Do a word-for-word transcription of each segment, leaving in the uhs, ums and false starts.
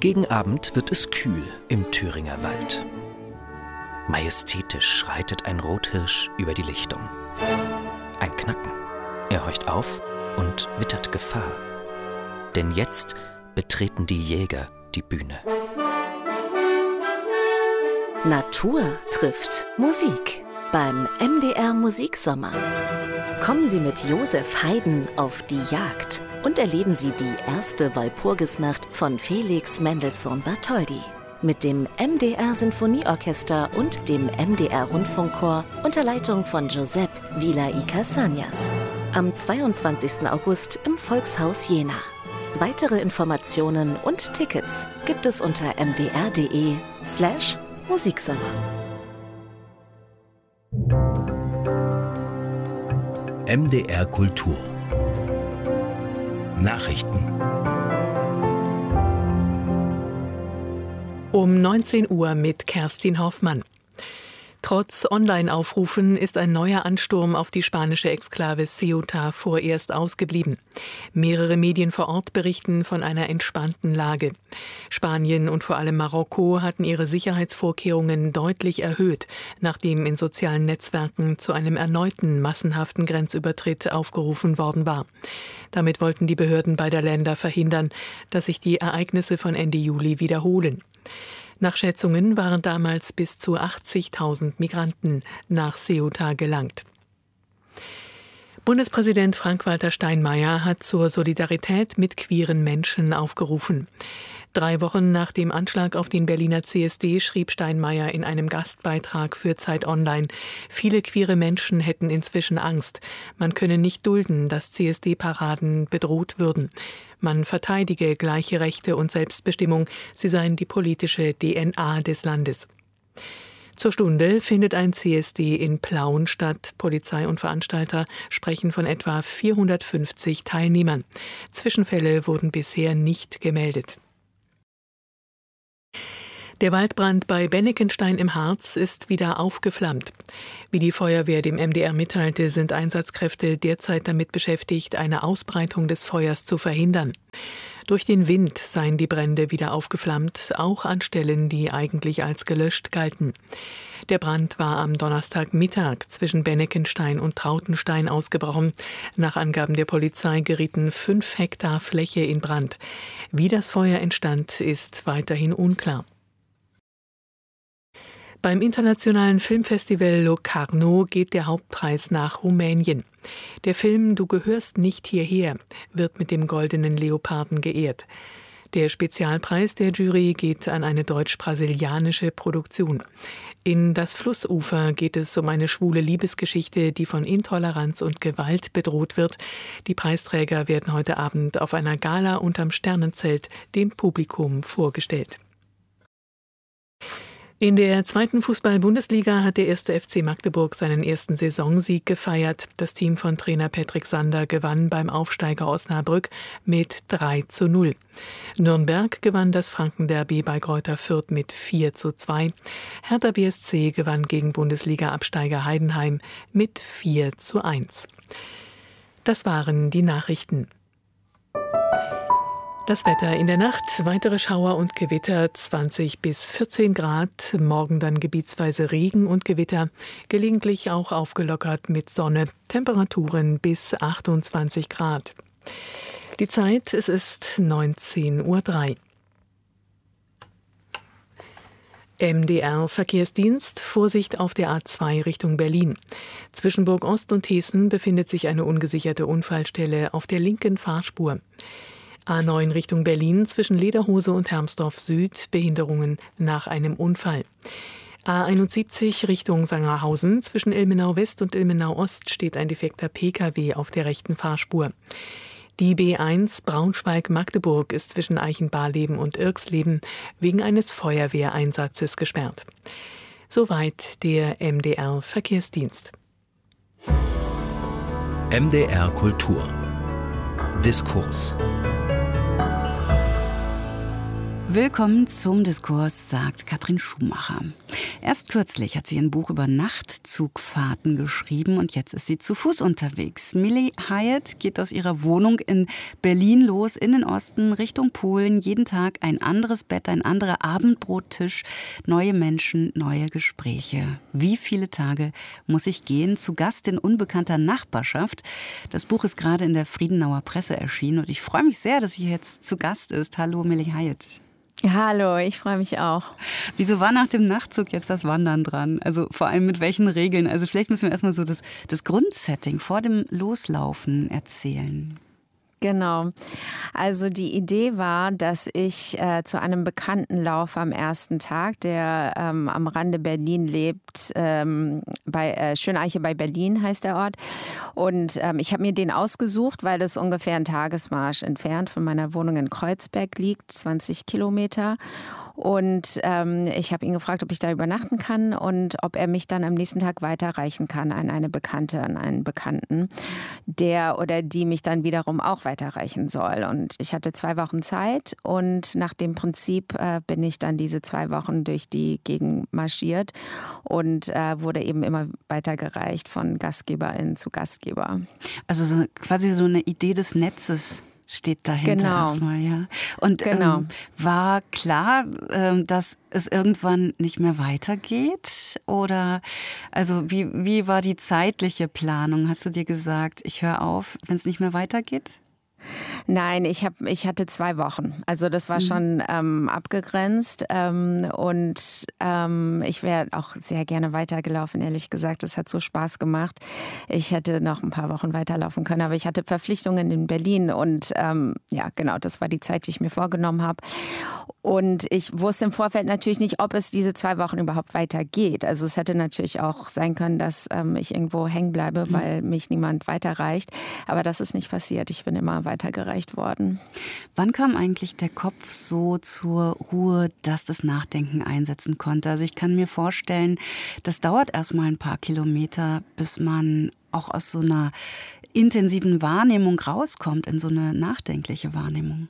Gegen Abend wird es kühl im Thüringer Wald. Majestätisch schreitet ein Rothirsch über die Lichtung. Ein Knacken. Er horcht auf und wittert Gefahr. Denn jetzt betreten die Jäger die Bühne. Natur trifft Musik beim M D R Musiksommer. Kommen Sie mit Josef Haydn auf die Jagd und erleben Sie die erste Walpurgisnacht von Felix Mendelssohn Bartholdy. Mit dem M D R Sinfonieorchester und dem M D R Rundfunkchor unter Leitung von Giuseppe Villa y Cassagnas. Am zweiundzwanzigsten August im Volkshaus Jena. Weitere Informationen und Tickets gibt es unter mdr.de slash Musiksommer. M D R Kultur Nachrichten. Um neunzehn Uhr mit Kerstin Hoffmann. Trotz Online-Aufrufen ist ein neuer Ansturm auf die spanische Exklave Ceuta vorerst ausgeblieben. Mehrere Medien vor Ort berichten von einer entspannten Lage. Spanien und vor allem Marokko hatten ihre Sicherheitsvorkehrungen deutlich erhöht, nachdem in sozialen Netzwerken zu einem erneuten massenhaften Grenzübertritt aufgerufen worden war. Damit wollten die Behörden beider Länder verhindern, dass sich die Ereignisse von Ende Juli wiederholen. Nach Schätzungen waren damals bis zu achtzigtausend Migranten nach Ceuta gelangt. Bundespräsident Frank-Walter Steinmeier hat zur Solidarität mit queeren Menschen aufgerufen. Drei Wochen nach dem Anschlag auf den Berliner C S D schrieb Steinmeier in einem Gastbeitrag für Zeit Online: Viele queere Menschen hätten inzwischen Angst. Man könne nicht dulden, dass C S D-Paraden bedroht würden. Man verteidige gleiche Rechte und Selbstbestimmung. Sie seien die politische D N A des Landes. Zur Stunde findet ein C S D in Plauen statt. Polizei und Veranstalter sprechen von etwa vierhundertfünfzig Teilnehmern. Zwischenfälle wurden bisher nicht gemeldet. Der Waldbrand bei Bennekenstein im Harz ist wieder aufgeflammt. Wie die Feuerwehr dem M D R mitteilte, sind Einsatzkräfte derzeit damit beschäftigt, eine Ausbreitung des Feuers zu verhindern. Durch den Wind seien die Brände wieder aufgeflammt, auch an Stellen, die eigentlich als gelöscht galten. Der Brand war am Donnerstagmittag zwischen Bennekenstein und Trautenstein ausgebrochen. Nach Angaben der Polizei gerieten fünf Hektar Fläche in Brand. Wie das Feuer entstand, ist weiterhin unklar. Beim internationalen Filmfestival Locarno geht der Hauptpreis nach Rumänien. Der Film »Du gehörst nicht hierher« wird mit dem Goldenen Leoparden geehrt. Der Spezialpreis der Jury geht an eine deutsch-brasilianische Produktion. In »Das Flussufer« geht es um eine schwule Liebesgeschichte, die von Intoleranz und Gewalt bedroht wird. Die Preisträger werden heute Abend auf einer Gala unterm Sternenzelt dem Publikum vorgestellt. In der zweiten Fußball-Bundesliga hat der erste F C Magdeburg seinen ersten Saisonsieg gefeiert. Das Team von Trainer Patrick Sander gewann beim Aufsteiger Osnabrück mit drei zu null. Nürnberg gewann das Frankenderby bei Greuther Fürth mit vier zu zwei. Hertha B S C gewann gegen Bundesliga-Absteiger Heidenheim mit vier zu eins. Das waren die Nachrichten. Das Wetter in der Nacht, weitere Schauer und Gewitter, zwanzig bis vierzehn Grad, morgen dann gebietsweise Regen und Gewitter, gelegentlich auch aufgelockert mit Sonne, Temperaturen bis achtundzwanzig Grad. Die Zeit, es ist neunzehn Uhr drei. M D R Verkehrsdienst, Vorsicht auf der A zwei Richtung Berlin. Zwischen Burg Ost und Hessen befindet sich eine ungesicherte Unfallstelle auf der linken Fahrspur. A neun Richtung Berlin zwischen Lederhose und Hermsdorf Süd, Behinderungen nach einem Unfall. A einundsiebzig Richtung Sangerhausen zwischen Ilmenau West und Ilmenau Ost steht ein defekter P K W auf der rechten Fahrspur. Die B eins Braunschweig-Magdeburg ist zwischen Eichenbarleben und Irxleben wegen eines Feuerwehreinsatzes gesperrt. Soweit der M D R Verkehrsdienst. M D R Kultur Diskurs. Willkommen zum Diskurs, sagt Katrin Schumacher. Erst kürzlich hat sie ein Buch über Nachtzugfahrten geschrieben und jetzt ist sie zu Fuß unterwegs. Millie Hyatt geht aus ihrer Wohnung in Berlin los, in den Osten, Richtung Polen. Jeden Tag ein anderes Bett, ein anderer Abendbrottisch, neue Menschen, neue Gespräche. Wie viele Tage muss ich gehen? Zu Gast in unbekannter Nachbarschaft. Das Buch ist gerade in der Friedenauer Presse erschienen und ich freue mich sehr, dass sie jetzt zu Gast ist. Hallo Millie Hyatt. Hallo, ich freue mich auch. Wieso war nach dem Nachtzug jetzt das Wandern dran? Also vor allem mit welchen Regeln? Also vielleicht müssen wir erstmal so das, das Grundsetting vor dem Loslaufen erzählen. Genau. Also die Idee war, dass ich äh, zu einem Bekannten laufe am ersten Tag, der ähm, am Rande Berlin lebt, ähm, bei äh, Schöneiche bei Berlin heißt der Ort. Und ähm, ich habe mir den ausgesucht, weil das ungefähr ein Tagesmarsch entfernt von meiner Wohnung in Kreuzberg liegt, zwanzig Kilometer. Und ähm, ich habe ihn gefragt, ob ich da übernachten kann und ob er mich dann am nächsten Tag weiterreichen kann an eine Bekannte, an einen Bekannten, der oder die mich dann wiederum auch weiterreichen soll. Und ich hatte zwei Wochen Zeit und nach dem Prinzip äh, bin ich dann diese zwei Wochen durch die Gegend marschiert und äh, wurde eben immer weitergereicht von Gastgeberin zu Gastgeber. Also so, quasi so eine Idee des Netzes steht dahinter genau. erstmal, ja. Und genau. ähm, war klar, ähm, dass es irgendwann nicht mehr weitergeht? Oder also wie, wie war die zeitliche Planung? Hast du dir gesagt, ich höre auf, wenn es nicht mehr weitergeht? Nein, ich, hab, ich hatte zwei Wochen. Also das war mhm. schon ähm, abgegrenzt ähm, und ähm, ich wäre auch sehr gerne weitergelaufen, ehrlich gesagt. Es hat so Spaß gemacht. Ich hätte noch ein paar Wochen weiterlaufen können, aber ich hatte Verpflichtungen in Berlin und ähm, ja, genau, das war die Zeit, die ich mir vorgenommen habe. Und ich wusste im Vorfeld natürlich nicht, ob es diese zwei Wochen überhaupt weitergeht. Also es hätte natürlich auch sein können, dass ähm, ich irgendwo hängen bleibe, weil mich niemand weiterreicht. Aber das ist nicht passiert. Ich bin immer weitergereicht worden. Wann kam eigentlich der Kopf so zur Ruhe, dass das Nachdenken einsetzen konnte? Also ich kann mir vorstellen, das dauert erst mal ein paar Kilometer, bis man auch aus so einer intensiven Wahrnehmung rauskommt in so eine nachdenkliche Wahrnehmung.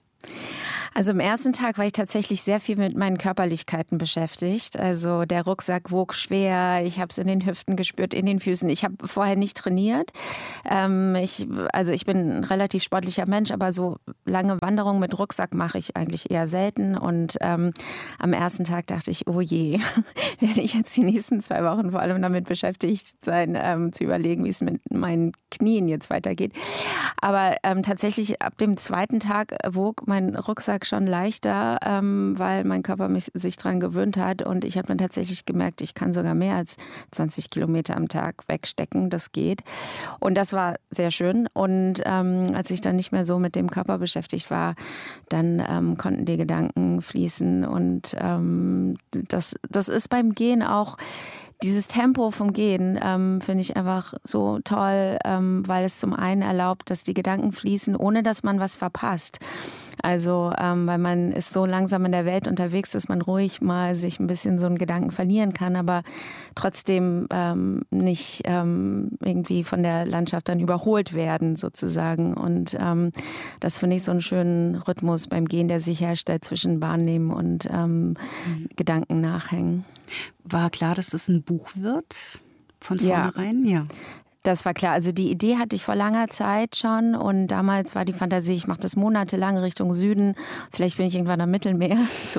Also am ersten Tag war ich tatsächlich sehr viel mit meinen Körperlichkeiten beschäftigt. Also der Rucksack wog schwer, ich habe es in den Hüften gespürt, in den Füßen. Ich habe vorher nicht trainiert. Ähm, ich, also ich bin ein relativ sportlicher Mensch, aber so lange Wanderungen mit Rucksack mache ich eigentlich eher selten. Und ähm, am ersten Tag dachte ich, oh je, werde ich jetzt die nächsten zwei Wochen vor allem damit beschäftigt sein, ähm, zu überlegen, wie es mit meinen Knien jetzt weitergeht. Aber ähm, tatsächlich ab dem zweiten Tag wog mein Rucksack schon leichter, ähm, weil mein Körper mich, sich daran gewöhnt hat. Und ich habe dann tatsächlich gemerkt, ich kann sogar mehr als zwanzig Kilometer am Tag wegstecken. Das geht. Und das war sehr schön. Und ähm, als ich dann nicht mehr so mit dem Körper beschäftigt war, dann ähm, konnten die Gedanken fließen. Und ähm, das, das ist beim Gehen auch. Dieses Tempo vom Gehen ähm, finde ich einfach so toll, ähm, weil es zum einen erlaubt, dass die Gedanken fließen, ohne dass man was verpasst. Also, ähm, weil man ist so langsam in der Welt unterwegs, dass man ruhig mal sich ein bisschen so einen Gedanken verlieren kann, aber trotzdem ähm, nicht ähm, irgendwie von der Landschaft dann überholt werden sozusagen. Und ähm, das finde ich so einen schönen Rhythmus beim Gehen, der sich herstellt zwischen Wahrnehmen und ähm, mhm. Gedanken nachhängen. War klar, dass das ein Buch wird? Von vornherein? Ja. ja. Das war klar. Also die Idee hatte ich vor langer Zeit schon und damals war die Fantasie, ich mache das monatelang Richtung Süden, vielleicht bin ich irgendwann am Mittelmeer. So.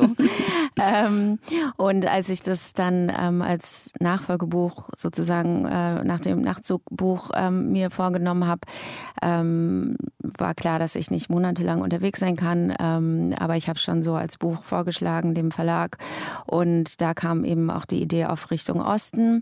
ähm, und als ich das dann ähm, als Nachfolgebuch sozusagen äh, nach dem Nachtzugbuch ähm, mir vorgenommen habe, ähm, war klar, dass ich nicht monatelang unterwegs sein kann, ähm, aber ich habe es schon so als Buch vorgeschlagen, dem Verlag, und da kam eben auch die Idee auf Richtung Osten,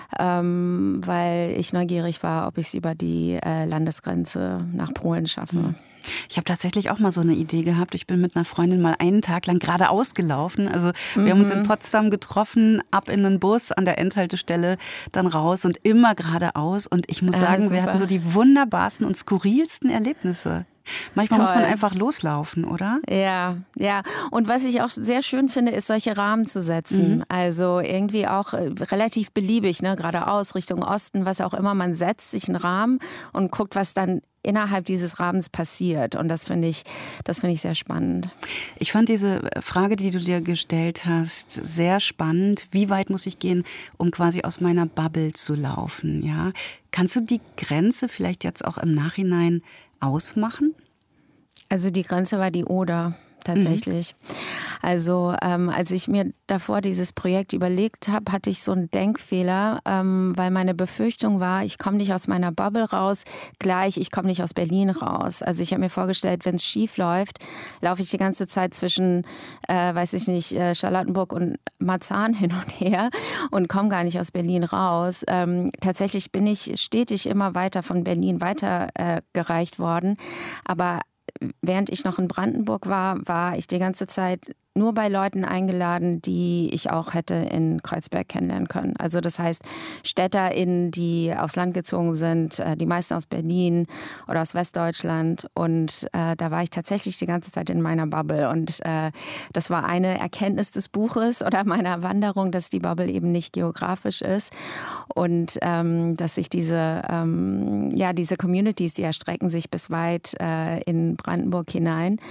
ähm, weil ich neugierig war, ob ich es über die äh, Landesgrenze nach Polen schaffe. Ich habe tatsächlich auch mal so eine Idee gehabt. Ich bin mit einer Freundin mal einen Tag lang geradeaus gelaufen. Also wir mhm. haben uns in Potsdam getroffen, ab in den Bus, an der Endhaltestelle, dann raus und immer geradeaus. Und ich muss sagen, ah, wir hatten so die wunderbarsten und skurrilsten Erlebnisse. Manchmal Toll. muss man einfach loslaufen, oder? Ja, ja. Und was ich auch sehr schön finde, ist, solche Rahmen zu setzen. Mhm. Also irgendwie auch äh, relativ beliebig, ne? Geradeaus, Richtung Osten, was auch immer. Man setzt sich einen Rahmen und guckt, was dann innerhalb dieses Rahmens passiert. Und das finde ich, das finde ich sehr spannend. Ich fand diese Frage, die du dir gestellt hast, sehr spannend. Wie weit muss ich gehen, um quasi aus meiner Bubble zu laufen? Ja? Kannst du die Grenze vielleicht jetzt auch im Nachhinein ausmachen? Also die Grenze war die Oder. Tatsächlich. Mhm. Also ähm, als ich mir davor dieses Projekt überlegt habe, hatte ich so einen Denkfehler, ähm, weil meine Befürchtung war, ich komme nicht aus meiner Bubble raus, gleich ich komme nicht aus Berlin raus. Also ich habe mir vorgestellt, wenn es schief läuft, laufe ich die ganze Zeit zwischen, äh, weiß ich nicht, äh, Charlottenburg und Marzahn hin und her und komme gar nicht aus Berlin raus. Ähm, tatsächlich bin ich stetig immer weiter von Berlin weitergereicht äh, worden, aber während ich noch in Brandenburg war, war ich die ganze Zeit nur bei Leuten eingeladen, die ich auch hätte in Kreuzberg kennenlernen können. Also das heißt StädterInnen, die aufs Land gezogen sind, die meisten aus Berlin oder aus Westdeutschland. Und äh, da war ich tatsächlich die ganze Zeit in meiner Bubble. Und äh, das war eine Erkenntnis des Buches oder meiner Wanderung, dass die Bubble eben nicht geografisch ist. Und ähm, dass sich diese, ähm, ja, diese Communities, die erstrecken sich bis weit äh, in Brandenburg hinein.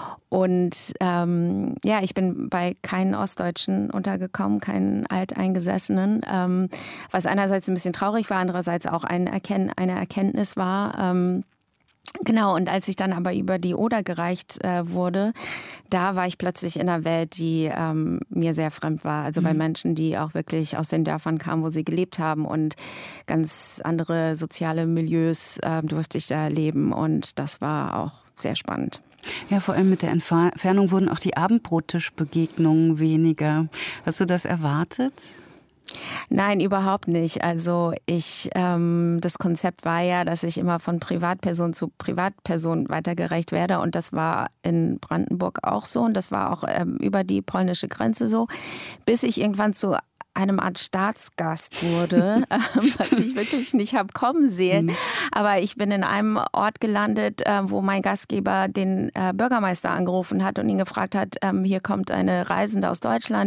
Und ähm, ja, ich bin bei keinen Ostdeutschen untergekommen, keinen Alteingesessenen, ähm, was einerseits ein bisschen traurig war, andererseits auch ein Erken- eine Erkenntnis war. Ähm, Genau, und als ich dann aber über die Oder gereicht äh, wurde, da war ich plötzlich in einer Welt, die ähm, mir sehr fremd war. Also mhm. bei Menschen, die auch wirklich aus den Dörfern kamen, wo sie gelebt haben und ganz andere soziale Milieus äh, durfte ich da erleben. Und das war auch sehr spannend. Ja, vor allem mit der Entfernung wurden auch die Abendbrottischbegegnungen weniger. Hast du das erwartet? Nein, überhaupt nicht. Also ich, ähm, das Konzept war ja, dass ich immer von Privatperson zu Privatperson weitergereicht werde, und das war in Brandenburg auch so, und das war auch ähm, über die polnische Grenze so, bis ich irgendwann zu einem Art Staatsgast wurde, was ich wirklich nicht habe kommen sehen. Mhm. Aber ich bin in einem Ort gelandet, wo mein Gastgeber den Bürgermeister angerufen hat und ihn gefragt hat, hier kommt eine Reisende aus Deutschland,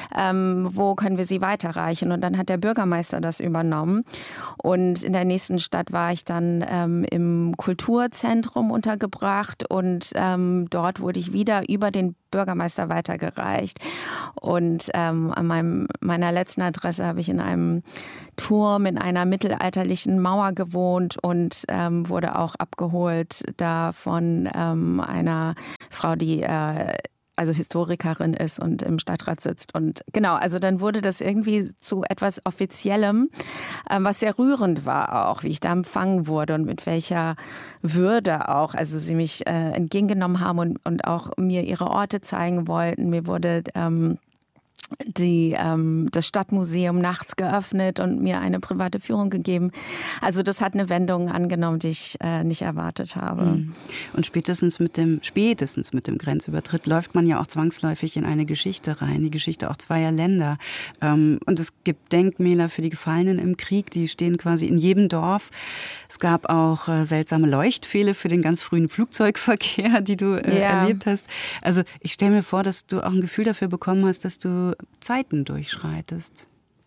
wo können wir sie weiterreichen? Und dann hat der Bürgermeister das übernommen. Und in der nächsten Stadt war ich dann im Kulturzentrum untergebracht, und dort wurde ich wieder über den Bürgermeister weitergereicht. Und ähm, an meinem, meiner letzten Adresse habe ich in einem Turm in einer mittelalterlichen Mauer gewohnt und ähm, wurde auch abgeholt da von ähm, einer Frau, die äh, also Historikerin ist und im Stadtrat sitzt. Und genau, also dann wurde das irgendwie zu etwas Offiziellem, was sehr rührend war auch, wie ich da empfangen wurde und mit welcher Würde auch. Also sie mich äh, entgegengenommen haben und, und auch mir ihre Orte zeigen wollten. Mir wurde ähm, die, ähm, das Stadtmuseum nachts geöffnet und mir eine private Führung gegeben. Also das hat eine Wendung angenommen, die ich äh, nicht erwartet habe. Und spätestens mit dem spätestens mit dem Grenzübertritt läuft man ja auch zwangsläufig in eine Geschichte rein, die Geschichte auch zweier Länder. Ähm, und es gibt Denkmäler für die Gefallenen im Krieg, die stehen quasi in jedem Dorf. Es gab auch äh, seltsame Leuchtpfähle für den ganz frühen Flugzeugverkehr, die du äh, ja. erlebt hast. Also ich stelle mir vor, dass du auch ein Gefühl dafür bekommen hast, dass du Zeiten durchschreitest.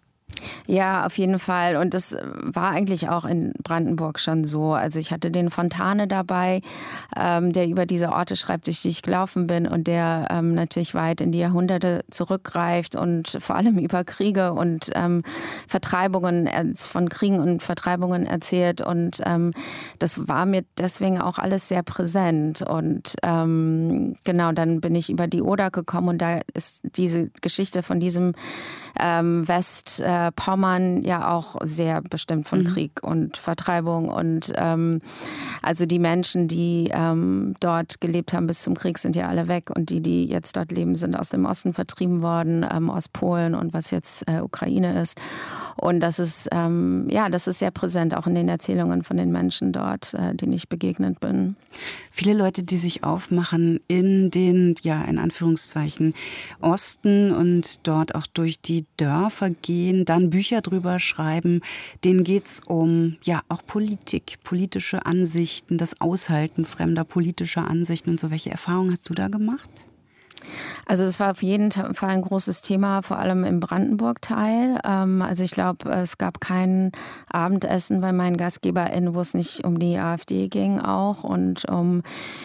Ja, auf jeden Fall. Und das war eigentlich auch in Brandenburg schon so. Also ich hatte den Fontane dabei, ähm, der über diese Orte schreibt, durch die ich gelaufen bin, und der ähm, natürlich weit in die Jahrhunderte zurückgreift und vor allem über Kriege und ähm, Vertreibungen, von Kriegen und Vertreibungen erzählt. Und ähm, das war mir deswegen auch alles sehr präsent. Und ähm, genau, dann bin ich über die Oder gekommen, und da ist diese Geschichte von diesem ähm, West äh, Pommern ja auch sehr bestimmt von mhm. Krieg und Vertreibung. Und ähm, also die Menschen, die ähm, dort gelebt haben bis zum Krieg, sind ja alle weg. Und die, die jetzt dort leben, sind aus dem Osten vertrieben worden, ähm, aus Polen und was jetzt äh, Ukraine ist. Und das ist, ähm, ja, das ist sehr präsent, auch in den Erzählungen von den Menschen dort, äh, denen ich begegnet bin. Viele Leute, die sich aufmachen in den, ja, in Anführungszeichen, Osten und dort auch durch die die Dörfer gehen, dann Bücher drüber schreiben. Denen geht es um ja auch Politik, politische Ansichten, das Aushalten fremder politischer Ansichten und so. Welche Erfahrungen hast du da gemacht? Also es war auf jeden Fall ein großes Thema, vor allem im Brandenburg-Teil. Also ich glaube, es gab kein Abendessen bei meinen GastgeberInnen, wo es nicht um die AfD ging auch und um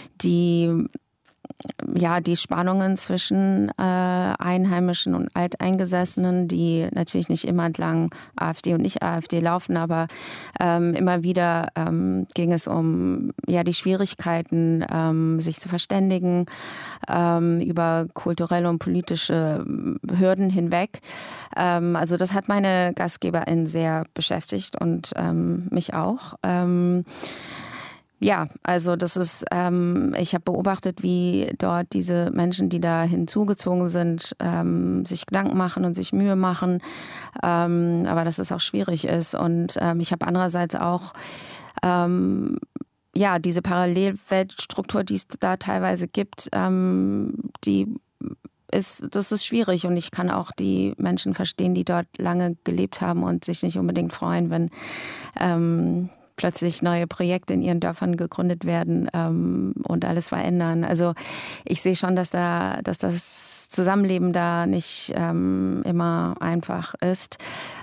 die ja, die Spannungen zwischen äh, Einheimischen und Alteingesessenen, die natürlich nicht immer entlang AfD und Nicht-AfD laufen, aber ähm, immer wieder ähm, ging es um ja, die Schwierigkeiten, ähm, sich zu verständigen ähm, über kulturelle und politische Hürden hinweg. Ähm, also das hat meine GastgeberInnen sehr beschäftigt und ähm, mich auch. Ähm, Ja, also das ist, ähm, ich habe beobachtet, wie dort diese Menschen, die da hinzugezogen sind, ähm, sich Gedanken machen und sich Mühe machen, ähm, aber dass es auch schwierig ist. Und ähm, ich habe andererseits auch ähm, ja diese Parallelweltstruktur, die es da teilweise gibt, ähm, die ist, das ist schwierig und ich kann auch die Menschen verstehen, die dort lange gelebt haben und sich nicht unbedingt freuen, wenn ähm, plötzlich neue Projekte in ihren Dörfern gegründet werden ähm, und alles verändern. Also ich sehe schon, dass da, dass das Zusammenleben da nicht ähm, immer einfach ist.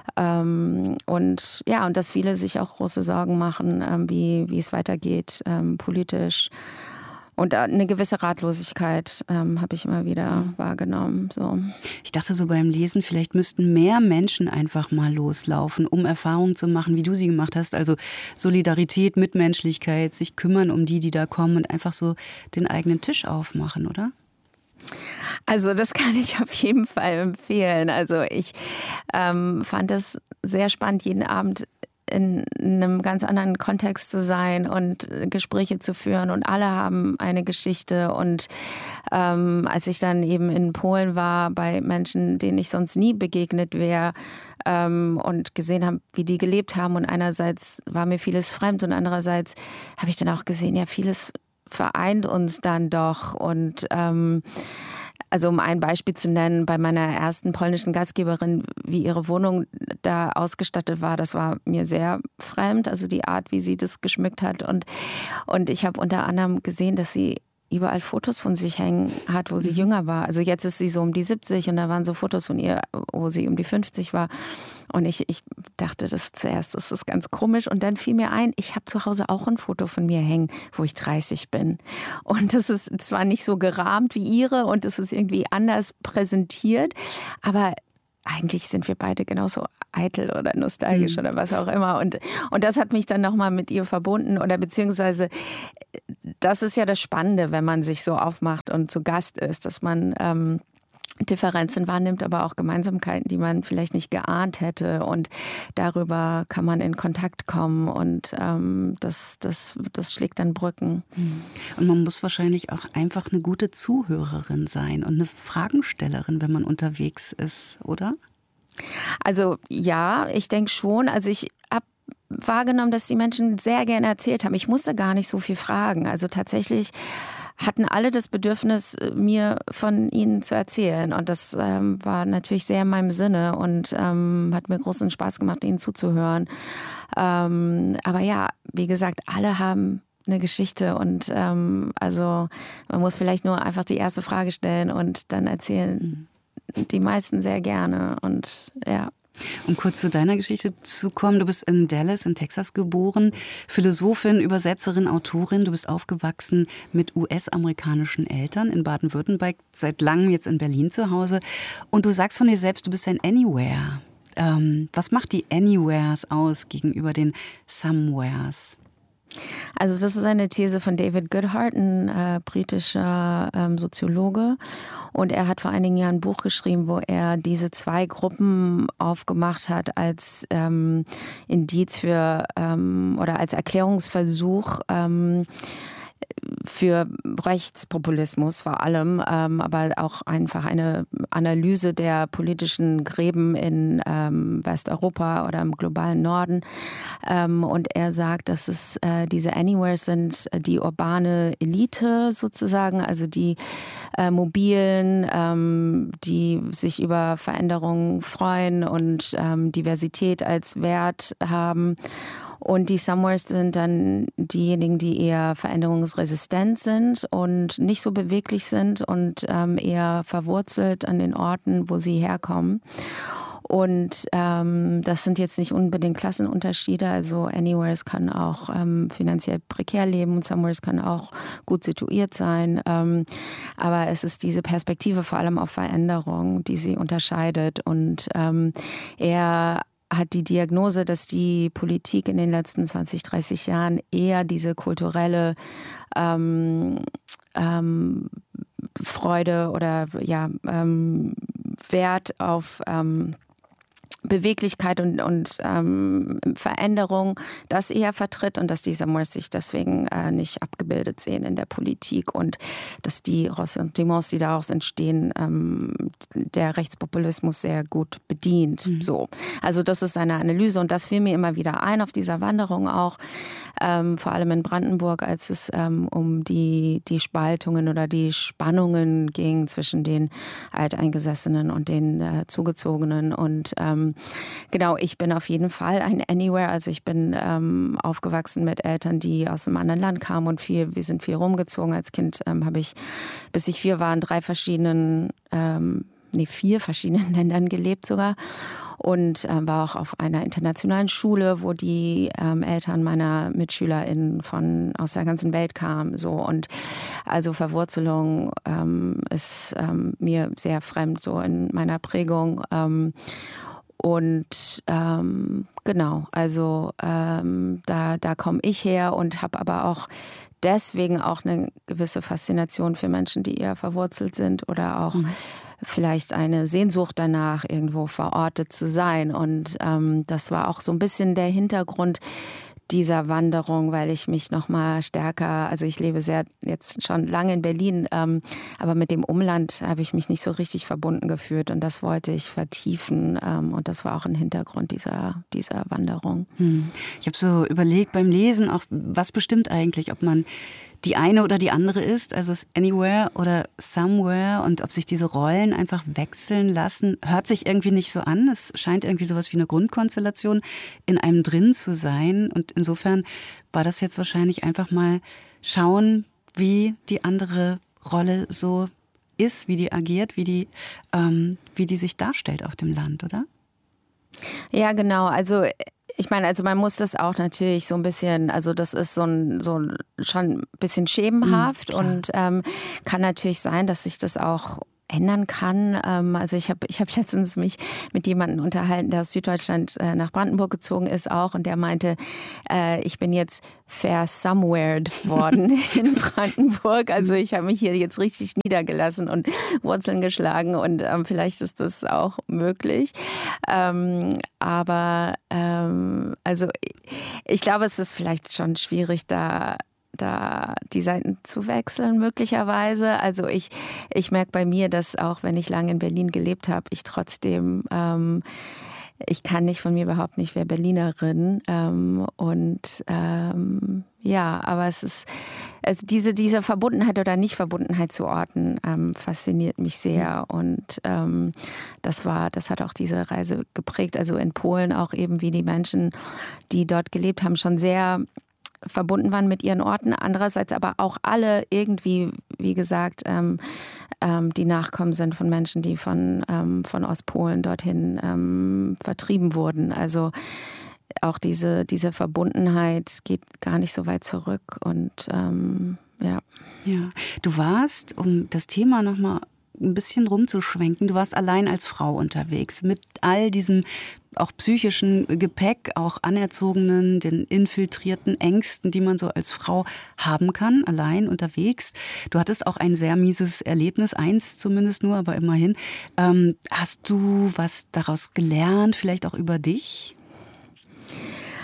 Ähm, und ja, und dass viele sich auch große Sorgen machen, ähm, wie, wie es weitergeht, ähm, politisch. Und eine gewisse Ratlosigkeit ähm, habe ich immer wieder wahrgenommen. So. Ich dachte so beim Lesen, vielleicht müssten mehr Menschen einfach mal loslaufen, um Erfahrungen zu machen, wie du sie gemacht hast. Also Solidarität, Mitmenschlichkeit, sich kümmern um die, die da kommen und einfach so den eigenen Tisch aufmachen, oder? Also das kann ich auf jeden Fall empfehlen. Also ich ähm, fand es sehr spannend, jeden Abend in einem ganz anderen Kontext zu sein und Gespräche zu führen und alle haben eine Geschichte und ähm, als ich dann eben in Polen war bei Menschen, denen ich sonst nie begegnet wäre ähm, und gesehen habe, wie die gelebt haben und einerseits war mir vieles fremd und andererseits habe ich dann auch gesehen, ja vieles vereint uns dann doch und ähm, also um ein Beispiel zu nennen, bei meiner ersten polnischen Gastgeberin, wie ihre Wohnung da ausgestattet war, das war mir sehr fremd, also die Art, wie sie das geschmückt hat. Und, und ich habe unter anderem gesehen, dass sie überall Fotos von sich hängen hat, wo sie mhm. jünger war. Also jetzt ist sie so um die siebzig und da waren so Fotos von ihr, wo sie um die fünfzig war. Und ich, ich dachte das zuerst, das ist ganz komisch. Und dann fiel mir ein, ich habe zu Hause auch ein Foto von mir hängen, wo ich dreißig bin. Und das ist zwar nicht so gerahmt wie ihre und es ist irgendwie anders präsentiert, aber eigentlich sind wir beide genauso eitel oder nostalgisch mhm. oder was auch immer. Und, und das hat mich dann nochmal mit ihr verbunden. Oder beziehungsweise, das ist ja das Spannende, wenn man sich so aufmacht und zu Gast ist, dass man ähm, Differenzen wahrnimmt, aber auch Gemeinsamkeiten, die man vielleicht nicht geahnt hätte. Und darüber kann man in Kontakt kommen und ähm, das, das, das schlägt dann Brücken. Und man muss wahrscheinlich auch einfach eine gute Zuhörerin sein und eine Fragenstellerin, wenn man unterwegs ist, oder? Also ja, ich denke schon. Also ich habe wahrgenommen, dass die Menschen sehr gerne erzählt haben. Ich musste gar nicht so viel fragen. Also tatsächlich hatten alle das Bedürfnis, mir von ihnen zu erzählen. Und das ähm, war natürlich sehr in meinem Sinne und ähm, hat mir großen Spaß gemacht, ihnen zuzuhören. Ähm, aber ja, wie gesagt, alle haben eine Geschichte und ähm, also man muss vielleicht nur einfach die erste Frage stellen und dann erzählen die meisten sehr gerne und ja. Um kurz zu deiner Geschichte zu kommen, du bist in Dallas in Texas geboren, Philosophin, Übersetzerin, Autorin. Du bist aufgewachsen mit U S-amerikanischen Eltern in Baden-Württemberg, seit langem jetzt in Berlin zu Hause. Und du sagst von dir selbst, du bist ein Anywhere. Ähm, was macht die Anywheres aus gegenüber den Somewheres? Also das ist eine These von David Goodhart, ein äh, britischer ähm, Soziologe. Und er hat vor einigen Jahren ein Buch geschrieben, wo er diese zwei Gruppen aufgemacht hat als ähm, Indiz für ähm, oder als Erklärungsversuch, ähm, für Rechtspopulismus vor allem, ähm, aber auch einfach eine Analyse der politischen Gräben in ähm, Westeuropa oder im globalen Norden. Ähm, und er sagt, dass es äh, diese Anywheres sind, die urbane Elite sozusagen, also die äh, mobilen, ähm, die sich über Veränderungen freuen und ähm, Diversität als Wert haben. Und die Somewheres sind dann diejenigen, die eher veränderungsresistent sind und nicht so beweglich sind und ähm, eher verwurzelt an den Orten, wo sie herkommen. Und ähm, das sind jetzt nicht unbedingt Klassenunterschiede. Also Anywheres kann auch ähm, finanziell prekär leben und Somewheres kann auch gut situiert sein. Ähm, aber es ist diese Perspektive vor allem auf Veränderung, die sie unterscheidet. Und ähm, er hat die Diagnose, dass die Politik in den letzten zwanzig, dreißig Jahren eher diese kulturelle ähm, ähm, Freude oder ja, ähm, Wert auf ähm, Beweglichkeit und, und ähm, Veränderung, das eher vertritt und dass die Somewheres sich deswegen äh, nicht abgebildet sehen in der Politik und dass die Ressentiments, die daraus entstehen, ähm, der Rechtspopulismus sehr gut bedient. Mhm. So. Also das ist eine Analyse und das fiel mir immer wieder ein auf dieser Wanderung auch, ähm, vor allem in Brandenburg, als es ähm, um die, die Spaltungen oder die Spannungen ging zwischen den Alteingesessenen und den äh, Zugezogenen und ähm, genau, ich bin auf jeden Fall ein Anywhere. Also ich bin ähm, aufgewachsen mit Eltern, die aus einem anderen Land kamen und viel, wir sind viel rumgezogen. Als Kind ähm, habe ich, bis ich vier war, in drei verschiedenen, ähm, nee, vier verschiedenen Ländern gelebt sogar. Und äh, war auch auf einer internationalen Schule, wo die ähm, Eltern meiner MitschülerInnen von aus der ganzen Welt kamen. So. Und also Verwurzelung ähm, ist ähm, mir sehr fremd, so in meiner Prägung. Ähm, Und ähm, genau, also ähm, da, da komme ich her und habe aber auch deswegen auch eine gewisse Faszination für Menschen, die eher verwurzelt sind oder auch mhm. vielleicht eine Sehnsucht danach, irgendwo verortet zu sein. Und ähm, das war auch so ein bisschen der Hintergrund dieser Wanderung, weil ich mich noch mal stärker, also ich lebe sehr jetzt schon lange in Berlin, ähm, aber mit dem Umland habe ich mich nicht so richtig verbunden gefühlt und das wollte ich vertiefen ähm, und das war auch ein Hintergrund dieser, dieser Wanderung. Hm. Ich habe so überlegt beim Lesen auch, was bestimmt eigentlich, ob man die eine oder die andere ist, also es Anywhere oder Somewhere und ob sich diese Rollen einfach wechseln lassen, hört sich irgendwie nicht so an. Es scheint irgendwie sowas wie eine Grundkonstellation in einem drin zu sein und insofern war das jetzt wahrscheinlich einfach mal schauen, wie die andere Rolle so ist, wie die agiert, wie die, ähm, wie die sich darstellt auf dem Land, oder? Ja, genau. Also ich meine, also man muss das auch natürlich so ein bisschen, also das ist so ein, so ein schon ein bisschen schemenhaft mhm, und ähm, kann natürlich sein, dass sich das auch ändern kann. Ähm, also ich habe ich hab letztens mich mit jemandem unterhalten, der aus Süddeutschland äh, nach Brandenburg gezogen ist auch und der meinte, äh, ich bin jetzt versomewhered worden in Brandenburg. Also ich habe mich hier jetzt richtig niedergelassen und Wurzeln geschlagen und ähm, vielleicht ist das auch möglich. Ähm, aber ähm, also ich, ich glaube, es ist vielleicht schon schwierig, da da die Seiten zu wechseln möglicherweise. Also ich, ich merke bei mir, dass auch wenn ich lange in Berlin gelebt habe, ich trotzdem, ähm, ich kann nicht von mir behaupten, ich wäre Berlinerin. Ähm, und ähm, ja, aber es ist, also diese, diese Verbundenheit oder Nicht-Verbundenheit zu Orten ähm, fasziniert mich sehr. Und ähm, das war, das hat auch diese Reise geprägt. Also in Polen auch eben, wie die Menschen, die dort gelebt haben, schon sehr verbunden waren mit ihren Orten, andererseits aber auch alle irgendwie, wie gesagt, ähm, ähm, die Nachkommen sind von Menschen, die von, ähm, von Ostpolen dorthin ähm, vertrieben wurden. Also auch diese, diese Verbundenheit geht gar nicht so weit zurück und ähm, ja. Ja, du warst, um das Thema nochmal ein bisschen rumzuschwenken, du warst allein als Frau unterwegs mit all diesem auch psychischen Gepäck, auch anerzogenen, den infiltrierten Ängsten, die man so als Frau haben kann, allein unterwegs. Du hattest auch ein sehr mieses Erlebnis, eins zumindest nur, aber immerhin. Ähm, hast du was daraus gelernt, vielleicht auch über dich?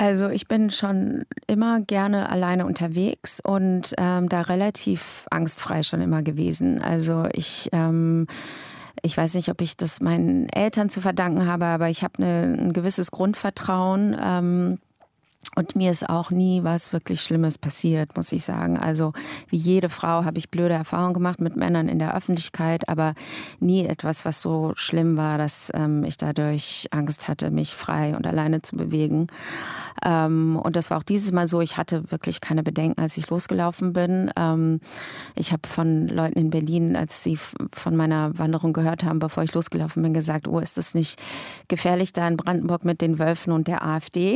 Also ich bin schon immer gerne alleine unterwegs und ähm, da relativ angstfrei schon immer gewesen. Also ich, ähm, ich weiß nicht, ob ich das meinen Eltern zu verdanken habe, aber ich habe eine, ein gewisses Grundvertrauen. Ähm, Und mir ist auch nie was wirklich Schlimmes passiert, muss ich sagen. Also wie jede Frau habe ich blöde Erfahrungen gemacht mit Männern in der Öffentlichkeit, aber nie etwas, was so schlimm war, dass ähm, ich dadurch Angst hatte, mich frei und alleine zu bewegen. Ähm, und das war auch dieses Mal so. Ich hatte wirklich keine Bedenken, als ich losgelaufen bin. Ähm, ich habe von Leuten in Berlin, als sie von meiner Wanderung gehört haben, bevor ich losgelaufen bin, gesagt, oh, ist das nicht gefährlich da in Brandenburg mit den Wölfen und der AfD?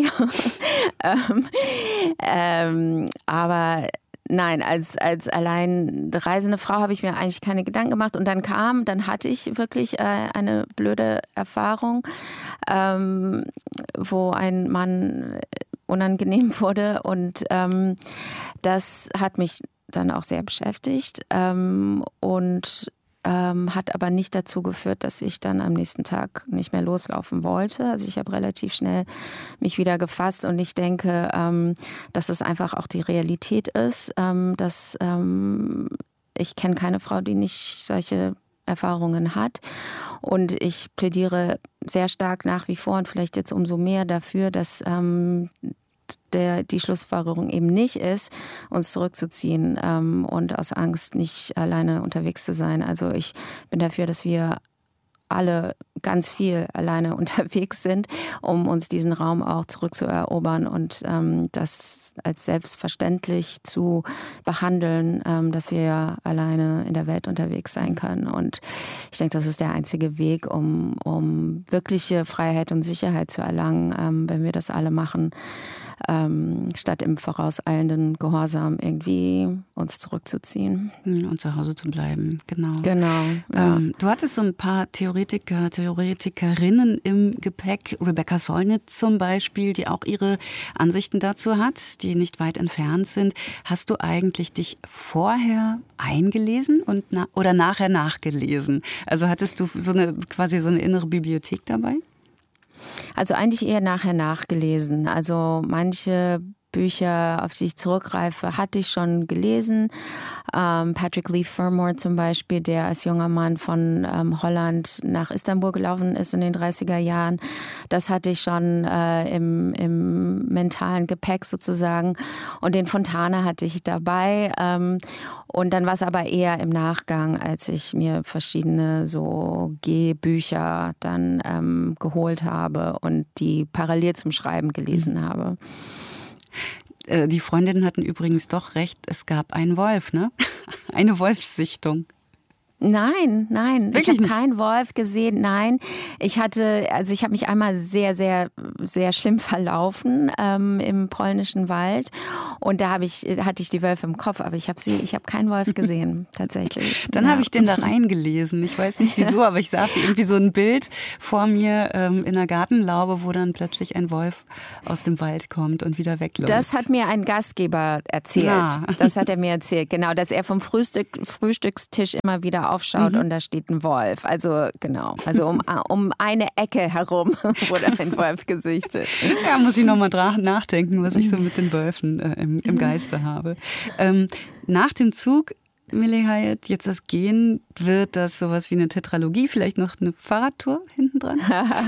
ähm, ähm, aber nein, als, als allein reisende Frau habe ich mir eigentlich keine Gedanken gemacht. Und dann kam, dann hatte ich wirklich äh, eine blöde Erfahrung, ähm, wo ein Mann unangenehm wurde. Und ähm, das hat mich dann auch sehr beschäftigt ähm, und Ähm, hat aber nicht dazu geführt, dass ich dann am nächsten Tag nicht mehr loslaufen wollte. Also ich habe relativ schnell mich wieder gefasst und ich denke, ähm, dass es einfach auch die Realität ist, ähm, dass ähm, ich kenne keine Frau, die nicht solche Erfahrungen hat und ich plädiere sehr stark nach wie vor und vielleicht jetzt umso mehr dafür, dass ähm, Der, die Schlussfolgerung eben nicht ist, uns zurückzuziehen ähm, und aus Angst nicht alleine unterwegs zu sein. Also ich bin dafür, dass wir alle ganz viel alleine unterwegs sind, um uns diesen Raum auch zurückzuerobern und ähm, das als selbstverständlich zu behandeln, ähm, dass wir ja alleine in der Welt unterwegs sein können. Und ich denke, das ist der einzige Weg, um, um wirkliche Freiheit und Sicherheit zu erlangen, ähm, wenn wir das alle machen. Ähm, statt im vorauseilenden Gehorsam irgendwie uns zurückzuziehen. Und zu Hause zu bleiben, genau. Genau. Ja. Ähm, du hattest so ein paar Theoretiker, Theoretikerinnen im Gepäck, Rebecca Solnit zum Beispiel, die auch ihre Ansichten dazu hat, die nicht weit entfernt sind. Hast du eigentlich dich vorher eingelesen und na- oder nachher nachgelesen? Also hattest du so eine quasi so eine innere Bibliothek dabei? Also eigentlich eher nachher nachgelesen. Also manche Bücher, auf die ich zurückgreife, hatte ich schon gelesen. Ähm, Patrick Leigh Fermor zum Beispiel, der als junger Mann von ähm, Holland nach Istanbul gelaufen ist in den dreißiger Jahren. Das hatte ich schon äh, im, im mentalen Gepäck sozusagen. Und den Fontana hatte ich dabei. Ähm, und dann war es aber eher im Nachgang, als ich mir verschiedene so Gehbücher dann ähm, geholt habe und die parallel zum Schreiben gelesen mhm. habe. Die Freundinnen hatten übrigens doch recht, es gab einen Wolf, ne? Eine Wolfssichtung. Nein, nein, Wirklich ich habe keinen Wolf gesehen, nein. Ich hatte, also ich habe mich einmal sehr, sehr, sehr schlimm verlaufen ähm, im polnischen Wald und da habe ich, hatte ich die Wölfe im Kopf, aber ich habe sie, ich habe keinen Wolf gesehen, tatsächlich. Dann ja. habe ich den da reingelesen, ich weiß nicht wieso, aber ich sah irgendwie so ein Bild vor mir ähm, in einer Gartenlaube, wo dann plötzlich ein Wolf aus dem Wald kommt und wieder wegläuft. Das hat mir ein Gastgeber erzählt, ja. das hat er mir erzählt, genau, dass er vom Frühstück, Frühstückstisch immer wieder aufschaut mhm. und da steht ein Wolf. Also genau, also um, um eine Ecke herum wurde ein Wolf gesichtet. Ja, muss ich nochmal nachdenken, was ich so mit den Wölfen äh, im, im Geiste habe. Ähm, nach dem Zug, Millie Hyatt, jetzt das Gehen, wird das sowas wie eine Tetralogie, vielleicht noch eine Fahrradtour hinten dran?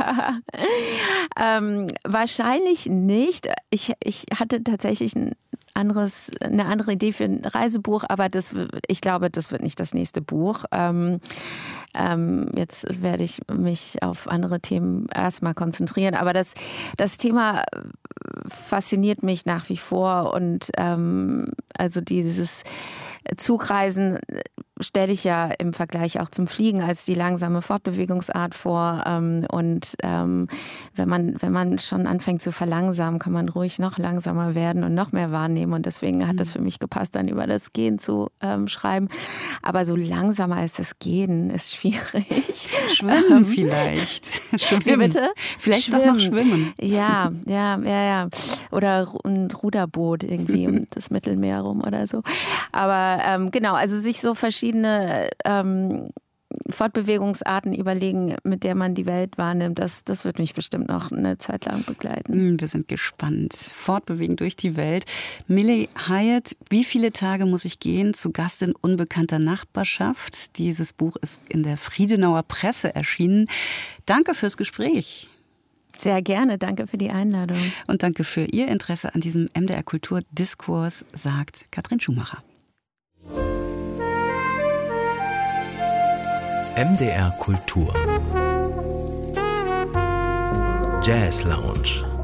ähm, wahrscheinlich nicht. Ich, ich hatte tatsächlich ein anderes, eine andere Idee für ein Reisebuch, aber das, ich glaube, das wird nicht das nächste Buch. Ähm, ähm, jetzt werde ich mich auf andere Themen erstmal konzentrieren, aber das, das Thema fasziniert mich nach wie vor und ähm, also dieses Zugreisen stelle ich ja im Vergleich auch zum Fliegen als die langsame Fortbewegungsart vor. Und wenn man, wenn man schon anfängt zu verlangsamen, kann man ruhig noch langsamer werden und noch mehr wahrnehmen. Und deswegen hat das für mich gepasst, dann über das Gehen zu ähm, schreiben. Aber so langsamer als das Gehen ist schwierig. Schwimmen ähm, vielleicht. Schwimmen. Wie bitte? Vielleicht schwimmen. Doch noch schwimmen. Ja, ja, ja, ja. Oder ein Ruderboot irgendwie um das Mittelmeer rum oder so. Aber ähm, genau, also sich so verschiedene ähm, Fortbewegungsarten überlegen, mit der man die Welt wahrnimmt. Das, das wird mich bestimmt noch eine Zeit lang begleiten. Wir sind gespannt. Fortbewegen durch die Welt. Millie Hyatt, wie viele Tage muss ich gehen? Zu Gast in Unbekannter Nachbarschaft. Dieses Buch ist in der Friedenauer Presse erschienen. Danke fürs Gespräch. Sehr gerne, danke für die Einladung. Und danke für Ihr Interesse an diesem M D R Kulturdiskurs, sagt Katrin Schumacher. M D R Kultur Jazz Lounge.